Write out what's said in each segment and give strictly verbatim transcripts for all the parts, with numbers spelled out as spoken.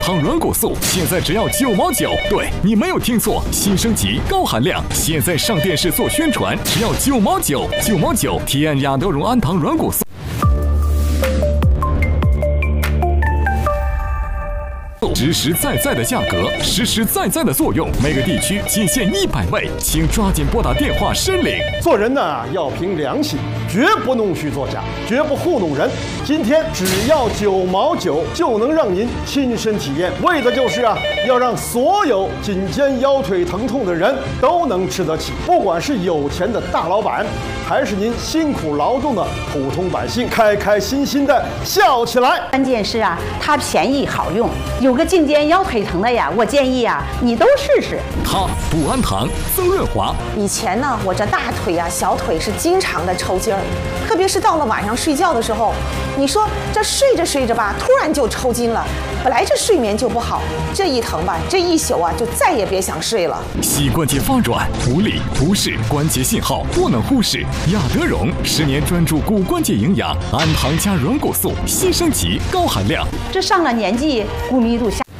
糖软骨素现在只要九毛九，对，你没有听错，新升级高含量，现在上电视做宣传，只要九毛九，九毛九，体验亚德荣安糖软骨素。实实在在的价格，实实在在的作用，每个地区仅限一百位，请抓紧拨打电话申领。 做人呢要凭良心，绝不弄虚作假，绝不糊弄人。今天只要九毛九就能让您亲身体验，为的就是啊，要让所有颈肩腰腿疼痛的人都能吃得起，不管是有钱的大老板，还是您辛苦劳动的普通百姓，开开心心的笑起来。 关键是啊，它便宜好用，有个颈肩腰腿疼的呀，我建议啊，你都试试。 它补安糖、增润滑。 以前呢，我这大腿啊、小腿是经常的抽筋儿，特别是到了晚上睡觉的时候，你说这睡着睡着吧，突然就抽筋了。本来这睡眠就不好，这一疼吧，这一宿啊就再也别想睡了。 膝关节发软、无力、不适关节信号不能忽视。亚德荣十年专注骨关节营养，安糖加软骨素，新升级高含量。 这上了年纪，骨密度下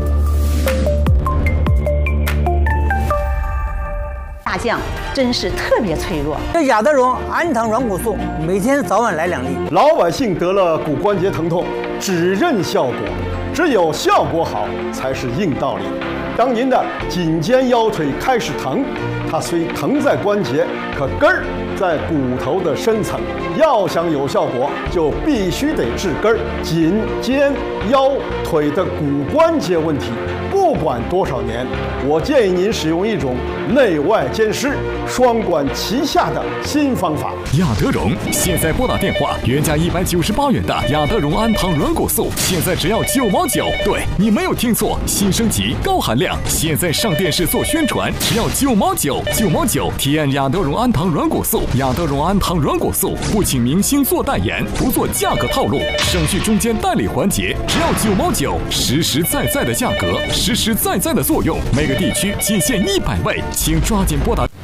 下降，真是特别脆弱。 这亚德荣安糖软骨素，每天早晚来两粒。 老百姓得了骨关节疼痛，只认效果，只有效果好才是硬道理。当您的颈肩腰腿开始疼，它虽疼在关节，可根儿在骨头的深层。要想有效果，就必须得治根儿。颈肩腰腿的骨关节问题，不管多少年，我建议您使用一种内外兼施、双管齐下的新方法。 亚德荣现在拨打电话，原价一百九十八元的亚德荣安糖软骨素，现在只要九毛九。对，你没有听错，新升级高含量，现在上电视做宣传，只要九毛九，九毛九，体验亚德荣安糖软骨素。亚德荣安糖软骨素不请明星做代言，不做价格套路，省去中间代理环节，只要九毛九，实实在在的价格，实实在在的作用，每个地区仅限一百位，请抓紧拨打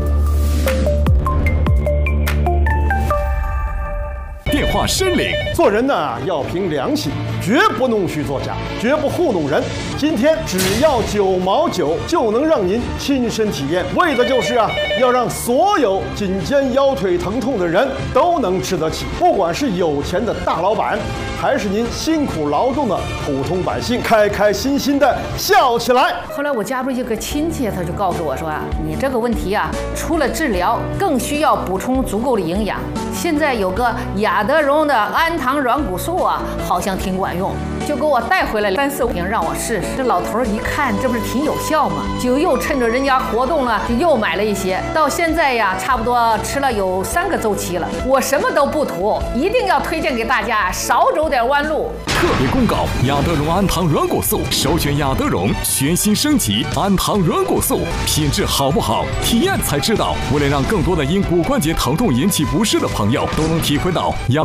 电话申领。 做人呢要凭良心，绝不弄虚作假，绝不糊弄人。今天只要九毛九就能让您亲身体验，为的就是啊，要让所有颈肩腰腿疼痛的人都能吃得起，不管是有钱的大老板，还是您辛苦劳动的普通百姓，开开心心的笑起来。 后来我家中一个亲戚，他就告诉我说啊，你这个问题啊，除了治疗，更需要补充足够的营养。现在有个亚德荣的安糖软骨素啊，好像挺管用，就给我带回来三四瓶让我试试。这老头儿一看，这不是挺有效吗？就又趁着人家活动了，就又买了一些。到现在呀，差不多吃了有三个周期了。我什么都不图，一定要推荐给大家，少走点弯路。 特别公告：亚德荣安糖软骨素，首选亚德荣全新升级安糖软骨素，品质好不好，体验才知道。为了让更多的因骨关节疼痛引起不适的朋友都能体会到亚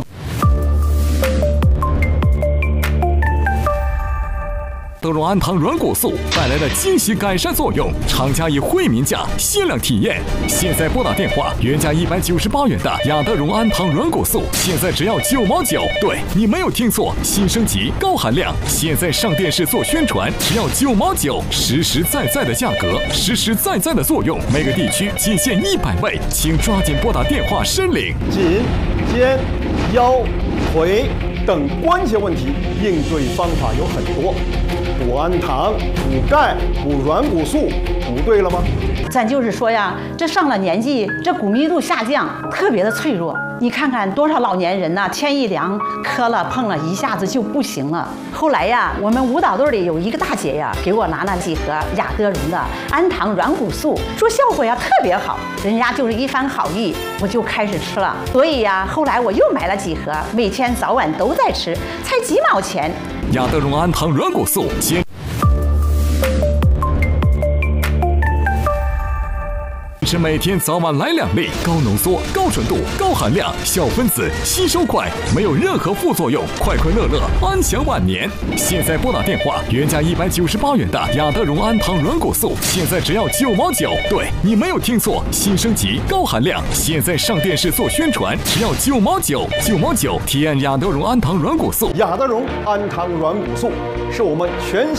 德荣安糖软骨素带来的惊喜改善作用，厂家以惠民价限量体验。现在拨打电话，原价一百九十八元的亚德荣安糖软骨素，现在只要九毛九。对，你没有听错，新升级高含量，现在上电视做宣传，只要九毛九，实实在在的价格，实实在在的作用，每个地区仅限一百位，请抓紧拨打电话申领。 颈、肩、腰、腿等关节问题，应对方法有很多。补安糖、补钙、补软骨素，补对了吗？ 咱就是说呀，这上了年纪，这骨密度下降，特别的脆弱。你看看多少老年人呐、啊，天一凉，磕了碰了，一下子就不行了。后来呀，我们舞蹈队里有一个大姐呀，给我拿了几盒亚德荣的安糖软骨素，说效果呀特别好。人家就是一番好意，我就开始吃了。所以呀，后来我又买了几盒，每天早晚都在吃，才几毛钱。 亚德荣安糖软骨素，坚持每天早晚来两粒，高浓缩、高纯度、高含量，小分子吸收快，没有任何副作用，快快乐乐，安享晚年。现在拨打电话，原价一百九十八元的亚德荣安糖软骨素，现在只要九毛九。对，你没有听错，新升级高含量，现在上电视做宣传，只要九毛九，九毛九，体验亚德荣安糖软骨素。 亚德荣安糖软骨素是我们全